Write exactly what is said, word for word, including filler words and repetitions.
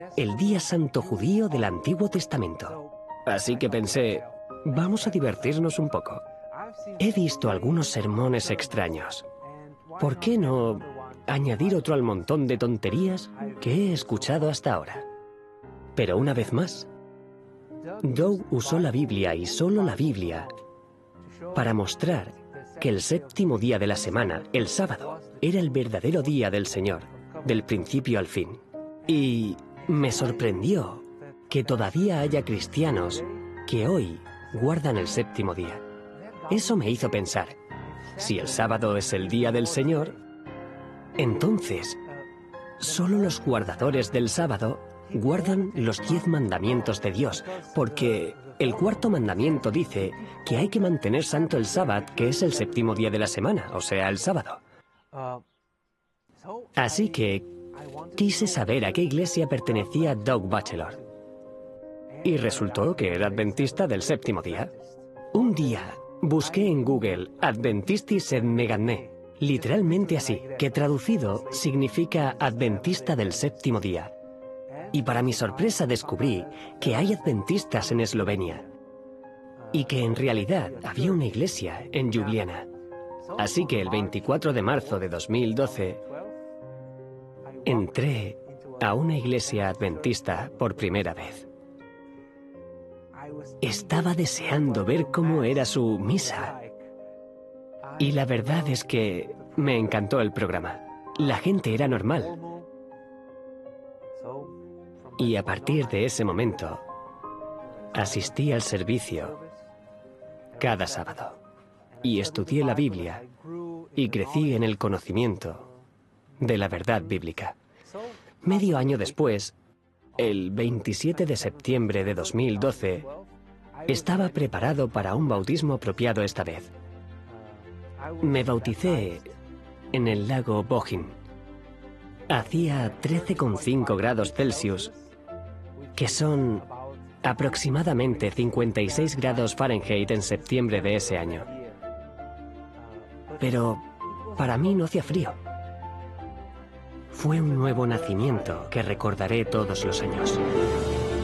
el día santo judío del Antiguo Testamento. Así que pensé, vamos a divertirnos un poco. He visto algunos sermones extraños. ¿Por qué no añadir otro al montón de tonterías que he escuchado hasta ahora? Pero una vez más, Doug usó la Biblia y solo la Biblia para mostrar que el séptimo día de la semana, el sábado, era el verdadero día del Señor, del principio al fin. Y me sorprendió que todavía haya cristianos que hoy guardan el séptimo día. Eso me hizo pensar, si el sábado es el día del Señor, entonces solo los guardadores del sábado guardan los diez mandamientos de Dios, porque el cuarto mandamiento dice que hay que mantener santo el sábado, que es el séptimo día de la semana, o sea, el sábado. Así que quise saber a qué iglesia pertenecía Doug Batchelor. Y resultó que era adventista del séptimo día. Un día busqué en Google Adventistis et Meganné, literalmente así, que traducido significa adventista del séptimo día. Y para mi sorpresa descubrí que hay adventistas en Eslovenia y que en realidad había una iglesia en Ljubljana. Así que el veinticuatro de marzo de dos mil doce entré a una iglesia adventista por primera vez. Estaba deseando ver cómo era su misa. Y la verdad es que me encantó el programa. La gente era normal. Y a partir de ese momento, asistí al servicio cada sábado. Y estudié la Biblia y crecí en el conocimiento de la verdad bíblica. Medio año después, el veintisiete de septiembre de dos mil doce, estaba preparado para un bautismo apropiado esta vez. Me bauticé en el lago Bohin. Hacía trece coma cinco grados Celsius, que son aproximadamente cincuenta y seis grados Fahrenheit en septiembre de ese año. Pero para mí no hacía frío. Fue un nuevo nacimiento que recordaré todos los años.